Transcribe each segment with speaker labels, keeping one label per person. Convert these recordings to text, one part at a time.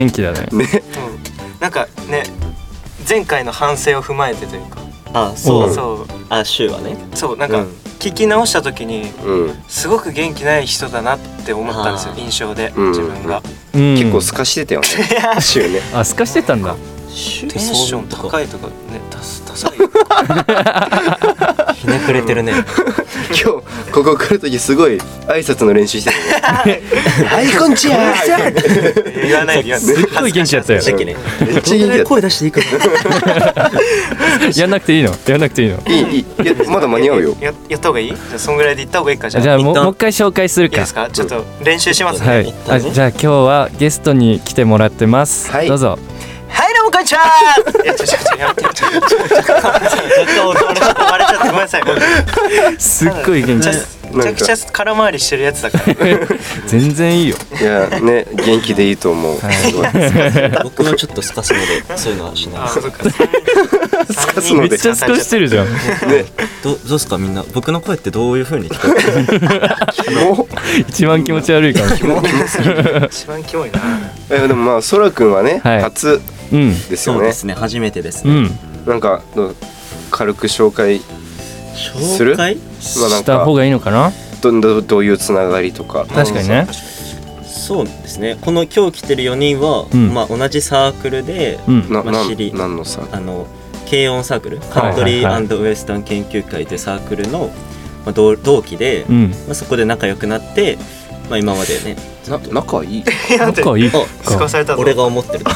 Speaker 1: 元気だね。
Speaker 2: なんかね、前回の反省を踏まえてというか、
Speaker 3: 週はね、
Speaker 2: そうなんか聞き直した時にすごく元気ない人だなって思ったんですよ、印象で自分が。
Speaker 4: 結構透かしてたよね、週ね。
Speaker 1: あ、透かしてたんだ。
Speaker 2: テンション高いとかね、ダサい
Speaker 3: ひねくれてるね。
Speaker 4: 今日ここ来る時すごい挨拶の練習してたね。はい、こんちは。
Speaker 2: 言わないで、
Speaker 1: すっごい元気だったよ。
Speaker 4: めっちゃ元気だった。
Speaker 3: 声出していいかな。
Speaker 1: やんなくていいの？やんなくていいの？
Speaker 4: いい、まだ間に合うよ。
Speaker 2: やった方がいい？じゃあそんぐらいで言った方がいいか。
Speaker 1: じゃあもう一回紹介するか。
Speaker 2: いいですか？ちょっと練習しますね。
Speaker 1: はい。じゃあ今日はゲストに来てもらってます。どうぞ。
Speaker 2: はい、どうもこんにちは。いや、やめて。若干俺ちょっとバレちゃってごめんなさい。
Speaker 1: すっごい元気。
Speaker 2: めちゃくちゃ空回りしてるやつだから。
Speaker 1: 全然いいよ。
Speaker 4: いやね、元気でいいと思う。
Speaker 3: 僕もちょっとスカすのでそういうのはしない。
Speaker 4: スカすので。
Speaker 1: めっちゃスカしてるじゃん。ね。
Speaker 3: どうですかみんな。僕の声ってどういう風に聞こえる？
Speaker 1: 一番気持ち悪いかも。
Speaker 2: 一番キモいな。
Speaker 4: でもまあそらくんはね、初ですよね。
Speaker 3: そうですね、初めてですね。
Speaker 4: なんか軽く紹介する？
Speaker 1: した方がいいのかな？
Speaker 4: どういうつながりとか。
Speaker 1: 確かにね。
Speaker 3: そうですね。この今日来てる4人はまあ同じサークルで、何
Speaker 4: のサークル？
Speaker 3: 軽音サークル、カントリー&ウエスタン研究会というサークルの同期で、そこで仲良くなって、まあ今までね。
Speaker 4: 仲いい？
Speaker 1: 仲いい。
Speaker 2: すかされたぞ。
Speaker 3: 俺が思ってる。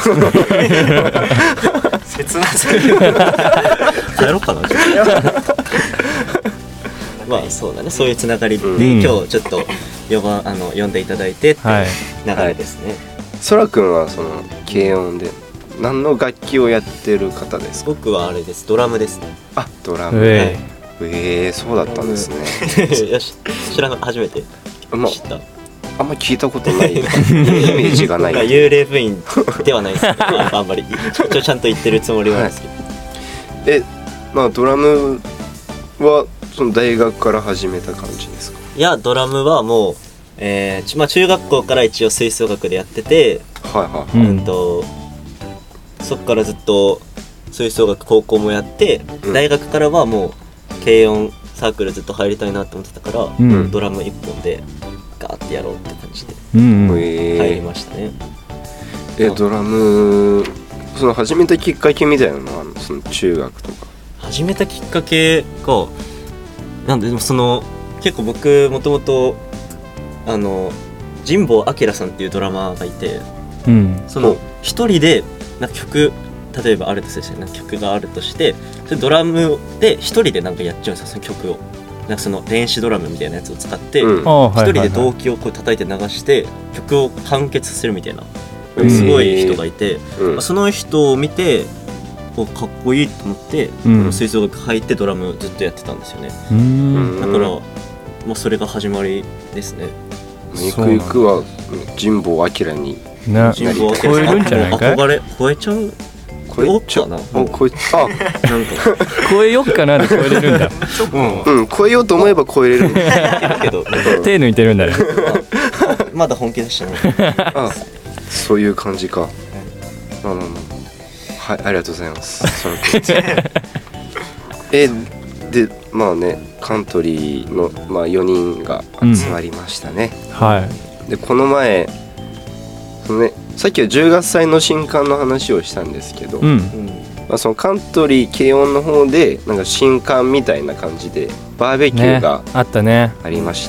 Speaker 2: 切なすぎる。
Speaker 3: やろうかな。まあそうだね、そういうつながりで今日ちょっと呼んでいただいてっていう流れですね。
Speaker 4: そらくんはその軽音で何の楽器をやってる方ですか？
Speaker 3: 僕はあれです、ドラムですね。
Speaker 4: あ、ドラム。そうだったんですね。
Speaker 3: よし、知らな初めて知った。
Speaker 4: あんまり聞いたことないイメージがない。
Speaker 3: 幽霊部員ではないですけど、あんまりちゃんと言ってるつもりはですけど。
Speaker 4: まあドラムはその大学から始めた感じですか？
Speaker 3: いや、ドラムはもう、まあ中学校から一応吹奏楽でやってて、そっからずっと吹奏楽高校もやって、大学からはもう軽音サークルずっと入りたいなと思ってたから、ドラム一本でガーってやろうって感じで入りましたね。
Speaker 4: ドラムその始めたきっかけみたいなのはその中学とか
Speaker 3: 始めたきっかけがなんで、でもその結構僕もともと神保明さんっていうドラマーがいて、その一人でなんか曲、例えばあるとして、なんか曲があるとしてそれドラムで一人でなんかやっちゃうんですよ、その曲を。なんかその電子ドラムみたいなやつを使って一人で動機をこう叩いて流して曲を完結させるみたいなすごい人がいて、その人を見てかっこいいと思って、吹奏楽入ってドラムずっとやってたんですよね。だからもうそれが始まりですね。
Speaker 4: ゆくゆくは神保明に
Speaker 1: 超えるんじゃないかい？
Speaker 3: 憧れ超えちゃう。超え
Speaker 1: よっかなで超えれるんだ。
Speaker 4: 超えようと思えば超えれる
Speaker 3: けど
Speaker 1: 手抜いてるんだね。
Speaker 3: まだ本気出してない。
Speaker 4: そういう感じか。はい、ありがとうございます。でまあね、カントリーのまあ4人が集まりましたね。でこの前そのね、さっきは10月祭の新刊の話をしたんですけど、そのカントリー軽音の方でなんか新刊みたいな感じでバーベキューがありまして、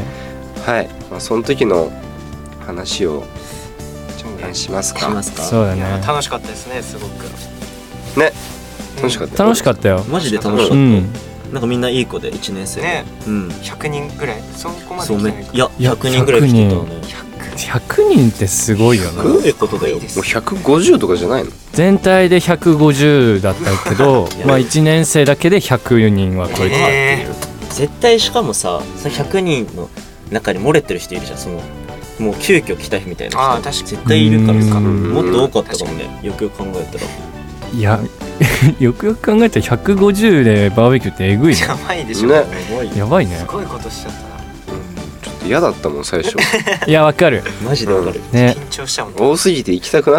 Speaker 4: その時の話をしますか。
Speaker 1: そうだね。
Speaker 2: 楽しかったですね、すごく。
Speaker 4: ね、楽しかった。
Speaker 1: 楽しかったよ。
Speaker 3: マジで楽しかった。なんかみんないい子で1年生
Speaker 2: ね、100人ぐらい、そこまで来てない。
Speaker 3: いや、100人ぐらい来てたね。
Speaker 1: 100人ってすごいよな。
Speaker 3: すごいことだよ。もう
Speaker 4: 150とかじゃないの？
Speaker 1: 全体で150だったけどまあ1年生だけで100人は超えてたっていう。
Speaker 3: 絶対しかもさ、100人の中に漏れてる人いるじゃん。そのもう急遽来た日みたいな人絶対いるからさ、もっと多かったかもね、よくよく考えたら。
Speaker 1: いやよくよく考えたら150でバーベキューってえぐいね。
Speaker 2: やばいでしょ。
Speaker 1: やばいね。
Speaker 2: すごいことしちゃったな。
Speaker 4: ちょっと嫌だったもん最初
Speaker 1: いやわかる
Speaker 3: マジでわかる、
Speaker 1: ね
Speaker 2: 緊張しちゃうもん。
Speaker 4: 多すぎて行きたくな